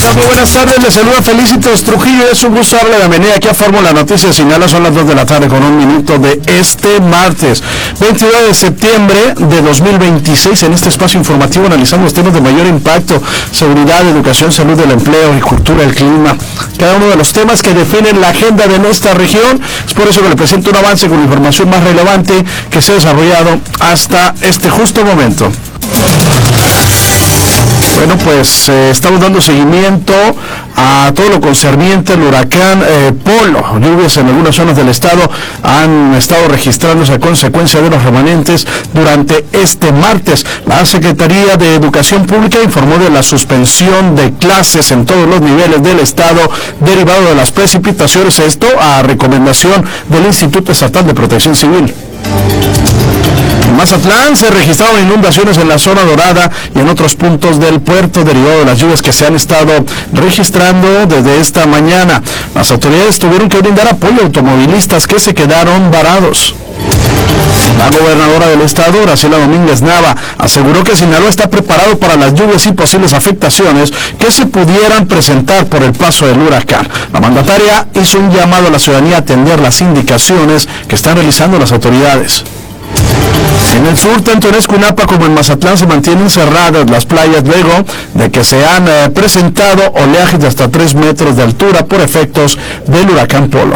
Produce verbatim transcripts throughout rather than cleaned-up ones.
Muy buenas tardes, les saluda Felicitos Trujillo, es un gusto darle la bienvenida aquí a Fórmula Noticias Sinaloa. Son las dos de la tarde con un minuto de este martes veintidós de septiembre de dos mil veintiséis. En este espacio informativo analizamos temas de mayor impacto: seguridad, educación, salud, el empleo, agricultura, el clima, cada uno de los temas que definen la agenda de nuestra región. Es por eso que le presento un avance con la información más relevante que se ha desarrollado hasta este justo momento. Bueno, pues eh, estamos dando seguimiento a todo lo concerniente al huracán eh, Polo. Lluvias en algunas zonas del estado han estado registrándose a consecuencia de los remanentes durante este martes. La Secretaría de Educación Pública informó de la suspensión de clases en todos los niveles del estado derivado de las precipitaciones, esto a recomendación del Instituto Estatal de Protección Civil. En Mazatlán se registraron inundaciones en la zona dorada y en otros puntos del puerto derivado de las lluvias que se han estado registrando desde esta mañana. Las autoridades tuvieron que brindar apoyo a automovilistas que se quedaron varados. La gobernadora del estado, Graciela Domínguez Nava, aseguró que Sinaloa está preparado para las lluvias y posibles afectaciones que se pudieran presentar por el paso del huracán. La mandataria hizo un llamado a la ciudadanía a atender las indicaciones que están realizando las autoridades. En el sur, tanto en Escuinapa como en Mazatlán, se mantienen cerradas las playas luego de que se han eh, presentado oleajes de hasta tres metros de altura por efectos del huracán Polo.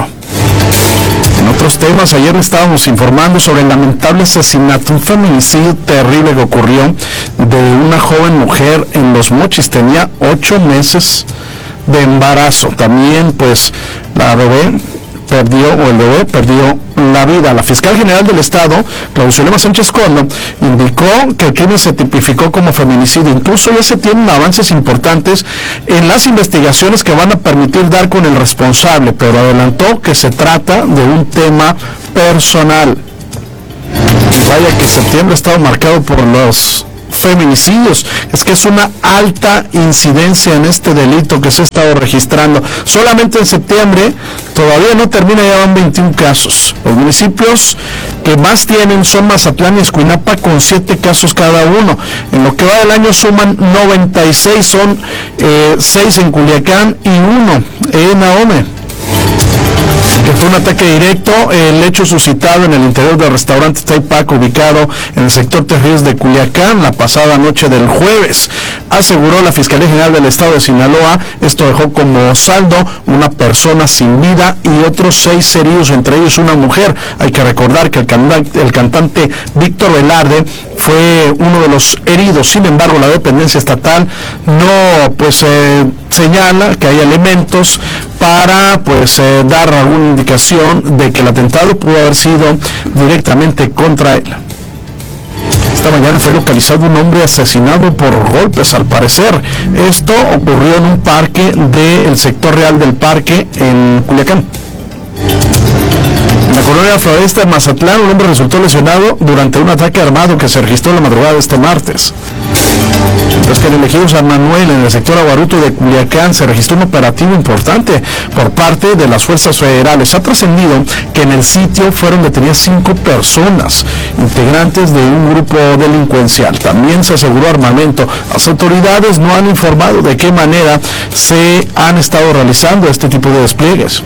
En otros temas, ayer estábamos informando sobre el lamentable asesinato, un feminicidio terrible que ocurrió de una joven mujer en Los Mochis. Tenía ocho meses de embarazo. También, pues, la bebé perdió, o el bebé perdió la vida. La fiscal general del estado, Claudia Sánchez Condo, indicó que el crimen se tipificó como feminicidio. Incluso ya se tienen avances importantes en las investigaciones que van a permitir dar con el responsable, pero adelantó que se trata de un tema personal. Vaya que septiembre ha estado marcado por los feminicidios. Es que es una alta incidencia en este delito que se ha estado registrando. Solamente en septiembre, todavía no termina, ya van veintiún casos. Los municipios que más tienen son Mazatlán y Escuinapa, con siete casos cada uno. En lo que va del año suman noventa y seis, son eh, seis en Culiacán y uno en Ahome. Que fue un ataque directo, el hecho suscitado en el interior del restaurante Taipac, ubicado en el sector Terríos de Culiacán, la pasada noche del jueves. Aseguró la Fiscalía General del Estado de Sinaloa. Esto dejó como saldo una persona sin vida y otros seis heridos, entre ellos una mujer. Hay que recordar que el cantante, el cantante Víctor Velarde fue uno de los heridos. Sin embargo, la dependencia estatal no pues eh, señala que hay elementos para pues eh, dar alguna indicación de que el atentado pudo haber sido directamente contra él. Esta mañana fue localizado un hombre asesinado por golpes, al parecer. Esto ocurrió en un parque del sector real del parque en Culiacán. En la colonia Floresta de Mazatlán, un hombre resultó lesionado durante un ataque armado que se registró la madrugada de este martes. Mientras que en el ejido San Manuel, en el sector Aguaruto de Culiacán, se registró un operativo importante por parte de las fuerzas federales. Ha trascendido que en el sitio fueron detenidas cinco personas, integrantes de un grupo delincuencial. También se aseguró armamento. Las autoridades no han informado de qué manera se han estado realizando este tipo de despliegues.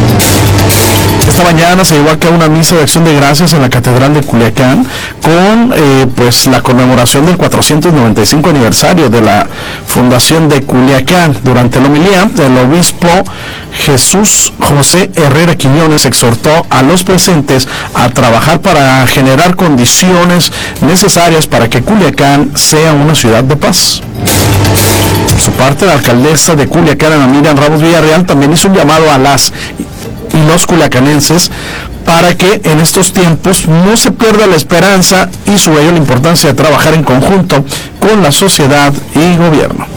Esta mañana se llevó a cabo una misa de acción de gracias en la Catedral de Culiacán con eh, pues la conmemoración del cuatrocientos noventa y cinco aniversario de la fundación de Culiacán. Durante la homilía, el obispo Jesús José Herrera Quiñones exhortó a los presentes a trabajar para generar condiciones necesarias para que Culiacán sea una ciudad de paz. Por su parte, la alcaldesa de Culiacán, Ana Miriam Ramos Villarreal, también hizo un llamado a las y los culiacanenses para que en estos tiempos no se pierda la esperanza y subrayó la importancia de trabajar en conjunto con la sociedad y gobierno.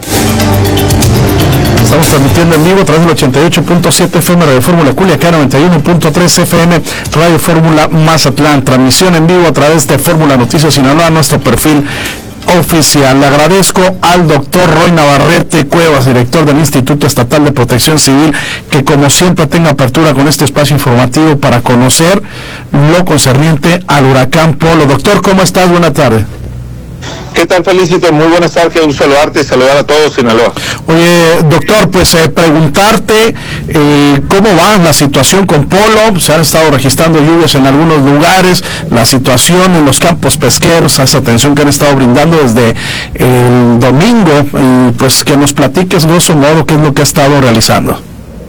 Estamos transmitiendo en vivo a través del ochenta y ocho punto siete F M Radio Fórmula Culiacán, noventa y uno punto tres F M Radio Fórmula Mazatlán. Transmisión en vivo a través de Fórmula Noticias Sinaloa, nuestro perfil oficial. Le agradezco al doctor Roy Navarrete Cuevas, director del Instituto Estatal de Protección Civil, que como siempre tenga apertura con este espacio informativo para conocer lo concerniente al huracán Polo. Doctor, ¿cómo estás? Buenas tardes. ¿Qué tal, Felicito? Muy buenas tardes, un saludarte y saludar a todos Sinaloa. Oye, doctor, pues eh, preguntarte eh, cómo va la situación con Polo. Se han estado registrando lluvias en algunos lugares, la situación en los campos pesqueros, esa atención que han estado brindando desde el domingo, y pues que nos platiques, grosso modo, qué es lo que ha estado realizando.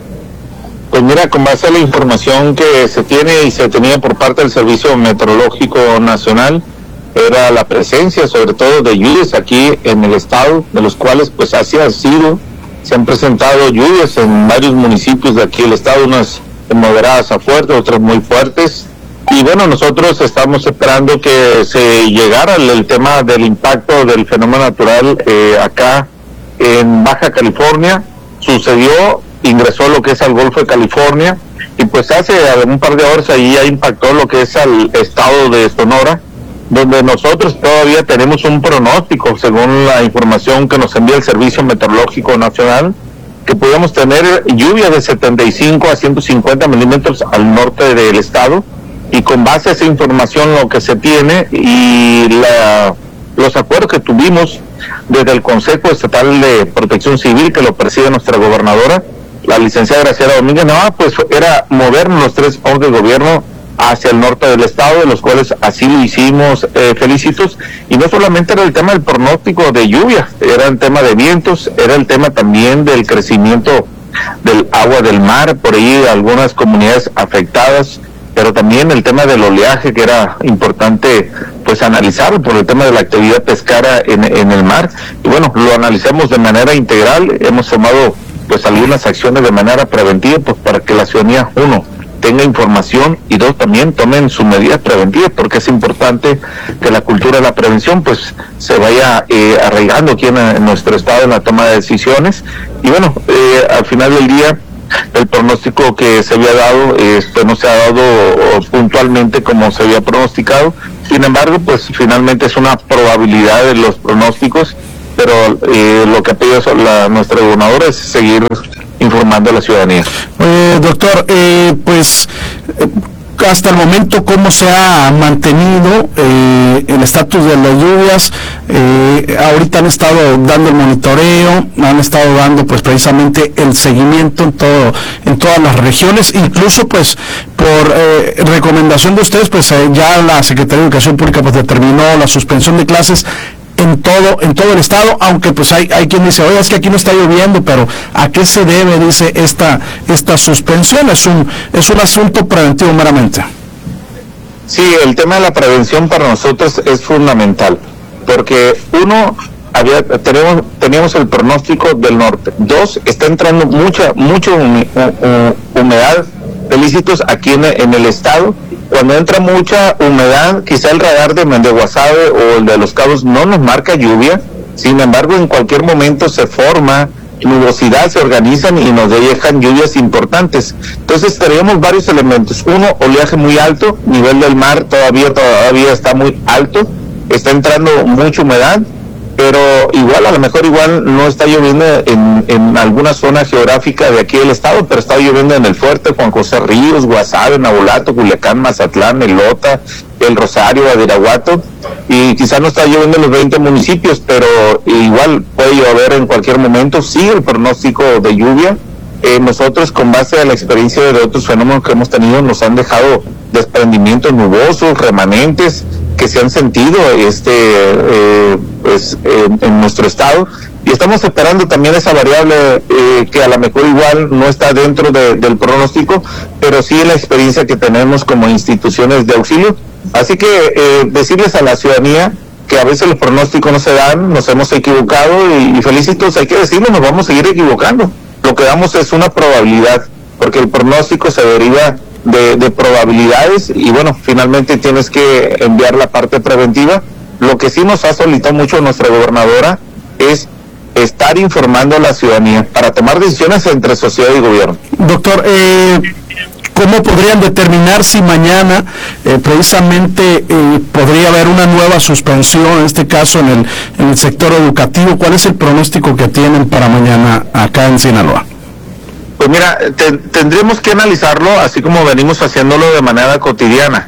Pues mira, con base a la información que se tiene y se tenía por parte del Servicio Meteorológico Nacional, era la presencia sobre todo de lluvias aquí en el estado, de los cuales pues así ha sido, se han presentado lluvias en varios municipios de aquí del estado, unas moderadas a fuertes, otras muy fuertes, y bueno, nosotros estamos esperando que se llegara el, el tema del impacto del fenómeno natural eh, acá en Baja California. Sucedió, ingresó lo que es al Golfo de California, y pues hace un par de horas ahí ya impactó lo que es al estado de Sonora, donde nosotros todavía tenemos un pronóstico, según la información que nos envía el Servicio Meteorológico Nacional, que podemos tener lluvia de setenta y cinco a ciento cincuenta milímetros al norte del estado, y con base a esa información lo que se tiene y la, los acuerdos que tuvimos desde el Consejo Estatal de Protección Civil, que lo preside nuestra gobernadora, la licenciada Graciela Domínguez Nava, pues era mover los tres órdenes de gobierno hacia el norte del estado, de los cuales así lo hicimos, eh, felicitos, y no solamente era el tema del pronóstico de lluvia, era el tema de vientos, era el tema también del crecimiento del agua del mar, por ahí algunas comunidades afectadas, pero también el tema del oleaje, que era importante pues analizar por el tema de la actividad pesquera en, en el mar, y bueno, lo analizamos de manera integral, hemos tomado pues algunas acciones de manera preventiva, pues para que la ciudadanía, uno, tenga información, y dos, también tomen sus medidas preventivas, porque es importante que la cultura de la prevención pues se vaya eh, arraigando aquí en, en nuestro estado en la toma de decisiones. Y bueno, eh, al final del día el pronóstico que se había dado este no se ha dado puntualmente como se había pronosticado, sin embargo pues finalmente es una probabilidad de los pronósticos, pero eh, lo que ha pedido la, nuestra gobernadora es seguir informando a la ciudadanía. Eh, doctor, eh, pues eh, hasta el momento, ¿cómo se ha mantenido eh, el estatus de las lluvias? Eh, ahorita han estado dando el monitoreo, han estado dando pues precisamente el seguimiento en todo, en todas las regiones, incluso pues por eh, recomendación de ustedes, pues eh, ya la Secretaría de Educación Pública pues determinó la suspensión de clases en todo en todo el estado, aunque pues hay hay quien dice, oye, es que aquí no está lloviendo, pero ¿a qué se debe, dice, esta esta suspensión? Es un es un asunto preventivo meramente. Sí, el tema de la prevención para nosotros es fundamental, porque uno, había tenemos teníamos el pronóstico del norte, dos, está entrando mucha mucha humedad, felicitos, aquí en, en el estado. Cuando entra mucha humedad, quizá el radar de Mendeguasabe o el de Los Cabos no nos marca lluvia, sin embargo en cualquier momento se forma nubosidad, se organizan y nos dejan lluvias importantes. Entonces tenemos varios elementos. Uno, oleaje muy alto, nivel del mar todavía todavía está muy alto, está entrando mucha humedad, pero igual, a lo mejor igual no está lloviendo en, en alguna zona geográfica de aquí del estado, pero está lloviendo en el Fuerte, Juan José Ríos, Guasave, Nabolato, Culiacán, Mazatlán, Elota, El Rosario, Badiraguato, y quizás no está lloviendo en los veinte municipios, pero igual puede llover en cualquier momento. Sí, el pronóstico de lluvia, eh, nosotros con base a la experiencia de otros fenómenos que hemos tenido, nos han dejado desprendimientos nubosos, remanentes, que se han sentido este eh, pues eh, en nuestro estado, y estamos esperando también esa variable eh, que a lo mejor igual no está dentro de, del pronóstico, pero sí la experiencia que tenemos como instituciones de auxilio. Así que eh, decirles a la ciudadanía que a veces los pronósticos no se dan, nos hemos equivocado, y, y felicitos, hay que decirlo, nos vamos a seguir equivocando. Lo que damos es una probabilidad, porque el pronóstico se deriva De, de probabilidades, y bueno, finalmente tienes que enviar la parte preventiva. Lo que sí nos ha solicitado mucho nuestra gobernadora es estar informando a la ciudadanía para tomar decisiones entre sociedad y gobierno. Doctor, eh, ¿cómo podrían determinar si mañana eh, precisamente eh, podría haber una nueva suspensión, en este caso en el, en el sector educativo? ¿Cuál es el pronóstico que tienen para mañana acá en Sinaloa? Pues mira, te, tendríamos que analizarlo así como venimos haciéndolo de manera cotidiana.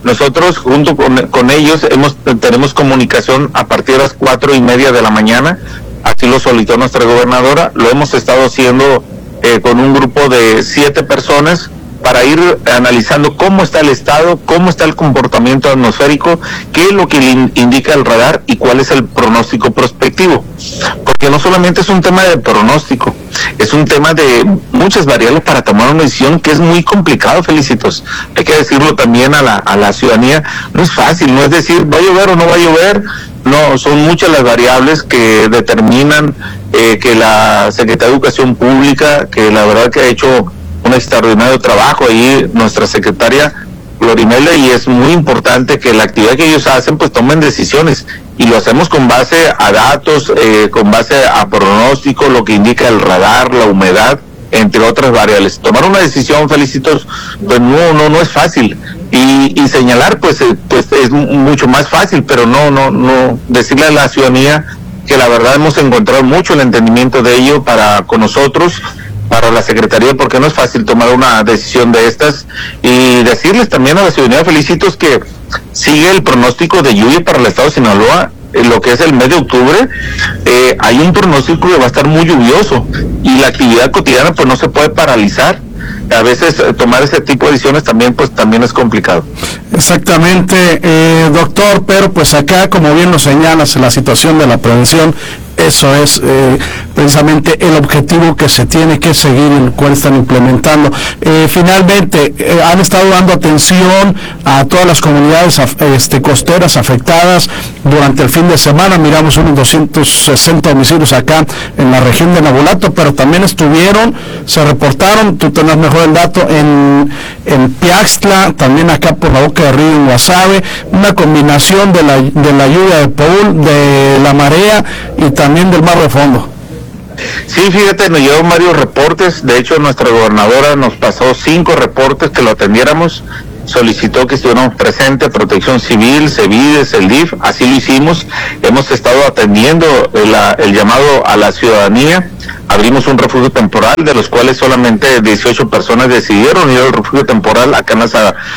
Nosotros junto con, con ellos hemos tenemos comunicación a partir de las cuatro y media de la mañana, así lo solicitó nuestra gobernadora. Lo hemos estado haciendo eh, con un grupo de siete personas para ir analizando cómo está el estado, cómo está el comportamiento atmosférico, qué es lo que le indica el radar y cuál es el pronóstico prospectivo. Porque no solamente es un tema de pronóstico, es un tema de muchas variables para tomar una decisión que es muy complicado, Felicitos. Hay que decirlo también a la, a la ciudadanía, no es fácil, no es decir, ¿va a llover o no va a llover? No, son muchas las variables que determinan eh, que la Secretaría de Educación Pública, que la verdad que ha hecho un extraordinario trabajo ahí nuestra secretaria Florimela, y es muy importante que la actividad que ellos hacen pues tomen decisiones, y lo hacemos con base a datos, eh, con base a pronóstico, lo que indica el radar, la humedad, entre otras variables. Tomar una decisión, Felicitos, pues no no no es fácil, y, y señalar pues, eh, pues es mucho más fácil, pero no no no decirle a la ciudadanía que la verdad hemos encontrado mucho el entendimiento de ello para con nosotros, para la Secretaría, porque no es fácil tomar una decisión de estas, y decirles también a la ciudadanía, Felicitos, que sigue el pronóstico de lluvia para el estado de Sinaloa, en lo que es el mes de octubre. Eh, hay un pronóstico que va a estar muy lluvioso, y la actividad cotidiana pues no se puede paralizar. A veces eh, tomar ese tipo de decisiones también pues también es complicado. Exactamente, eh, doctor, pero pues acá, como bien lo señalas, la situación de la prevención, eso es eh, precisamente el objetivo que se tiene que seguir, el cual están implementando. Eh, finalmente, eh, han estado dando atención a todas las comunidades este, costeras afectadas durante el fin de semana. Miramos unos doscientos sesenta homicidios acá en la región de Navolato, pero también estuvieron, se reportaron, tú tenés mejor el dato, en, en Piaxtla, también acá por la boca de río en Guasave, una combinación de la, de la lluvia de Paul, de la marea y también del mar de fondo. Sí, fíjate, nos llegaron varios reportes. De hecho, nuestra gobernadora nos pasó cinco reportes que lo atendiéramos. Solicitó que estuviéramos presentes, Protección Civil, CEVIDES, el D I F, así lo hicimos. Hemos estado atendiendo el, el llamado a la ciudadanía. Abrimos un refugio temporal, de los cuales solamente dieciocho personas decidieron ir al refugio temporal acá en las,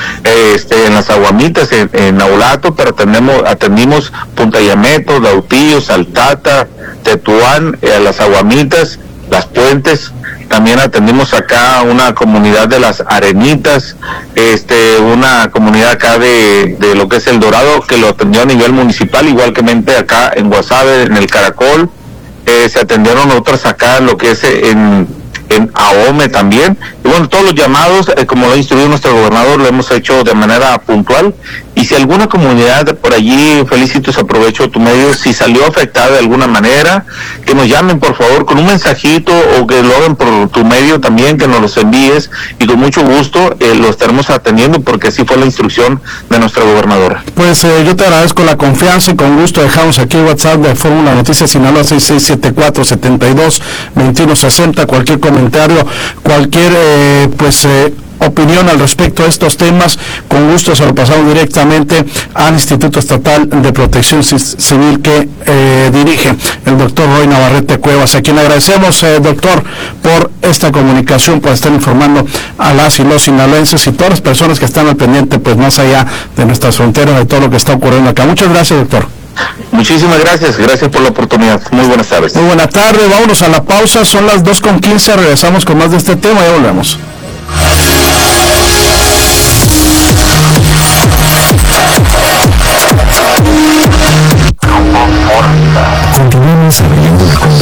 este, en las Aguamitas, en, en Navolato, pero atendemos, atendimos Punta Yameto, Dautillo, Saltata, Tetuán, eh, las Aguamitas, Las Puentes. También atendimos acá una comunidad de las Arenitas, este, una comunidad acá de, de lo que es El Dorado, que lo atendió a nivel municipal, igualmente acá en Guasave, en el Caracol. Eh, se atendieron otras acá, lo que es en, en Ahome también. Y bueno, todos los llamados, eh, como lo ha instruido nuestro gobernador, lo hemos hecho de manera puntual. Y si alguna comunidad por allí, Felicitos, aprovecho tu medio, si salió afectada de alguna manera, que nos llamen por favor con un mensajito, o que lo hagan por tu medio también, que nos los envíes, y con mucho gusto eh, lo estaremos atendiendo, porque así fue la instrucción de nuestra gobernadora. Pues eh, yo te agradezco la confianza, y con gusto dejamos aquí el WhatsApp de Fórmula Noticias Sinaloa, seis seis siete cuatro, siete dos, dos uno seis cero. Cualquier comentario, cualquier eh, pues eh, opinión al respecto de estos temas, con gusto se lo pasamos directamente al Instituto Estatal de Protección Civil que eh, dirige el doctor Roy Navarrete Cuevas, a quien agradecemos, eh, doctor, por esta comunicación, por estar informando a las y los sinaloenses y todas las personas que están al pendiente, pues más allá de nuestras fronteras, de todo lo que está ocurriendo acá. Muchas gracias, doctor. Muchísimas gracias, gracias por la oportunidad. Muy buenas tardes. Muy buena tarde, vámonos a la pausa, son las dos con quince, regresamos con más de este tema, ya volvemos. Continuamos abriendo la